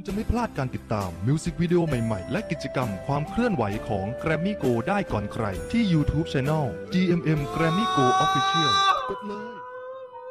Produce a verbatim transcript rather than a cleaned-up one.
จะไม่พลาดการติดตามมิวสิกวิดีโอใหม่ๆและกิจกรรมความเคลื่อนไหวของ Grammy Go ได้ก่อนใครที่ YouTube Channel จี เอ็ม เอ็ม Grammy Go Official กดเลย